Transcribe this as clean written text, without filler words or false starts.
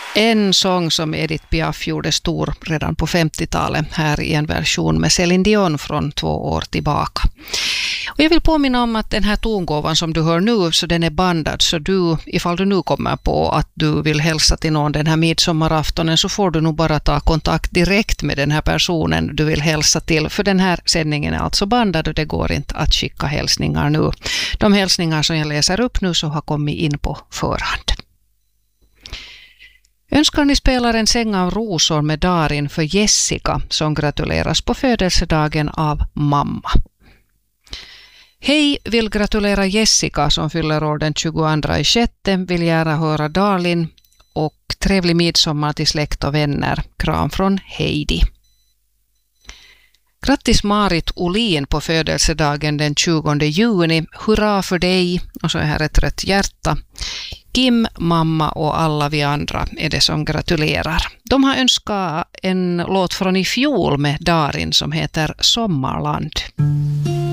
En sång som Edith Piaf gjorde stor redan på 50-talet här i en version med Céline Dion från 2 år tillbaka. Och jag vill påminna om att den här tongåvan som du hör nu, så den är bandad, så du, ifall du nu kommer på att du vill hälsa till någon den här midsommaraftonen, så får du nog bara ta kontakt direkt med den här personen du vill hälsa till, för den här sändningen är alltså bandad och det går inte att skicka hälsningar nu. De hälsningar som jag läser upp nu så har kommit in på förhand. Önskar ni spelar en säng av rosor med Darin för Jessica som gratuleras på födelsedagen av mamma. Hej, vill gratulera Jessica som fyller år den 22/6, vill gärna höra Darlin och trevlig midsommar till släkt och vänner. Kram från Heidi. Grattis Marit Olin på födelsedagen den 20 juni. Hurra för dig! Och så är här ett rött hjärta. Kim, mamma och alla vi andra är det som gratulerar. De har önskat en låt från i fjol med Darin som heter Sommarland.